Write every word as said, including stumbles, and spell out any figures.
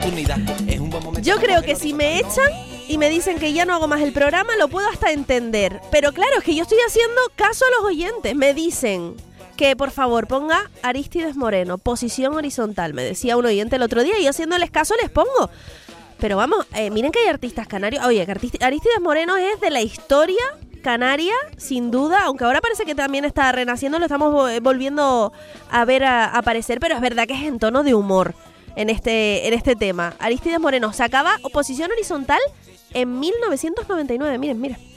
oportunidad. Es un buen momento. Yo creo que si me echan y me dicen que ya no hago más el programa, lo puedo hasta entender. Pero claro, es que yo estoy haciendo caso a los oyentes. Me dicen que por favor ponga Arístides Moreno, posición horizontal. Me decía un oyente el otro día y yo haciéndoles caso les pongo. Pero vamos, eh, miren que hay artistas canarios. Oye, que Artist- Arístides Moreno es de la historia canaria, sin duda, aunque ahora parece que también está renaciendo, lo estamos vo- volviendo a ver a, a aparecer, pero es verdad que es en tono de humor en este, en este tema. Arístides Moreno sacaba Oposición Horizontal en mil novecientos noventa y nueve, miren, miren.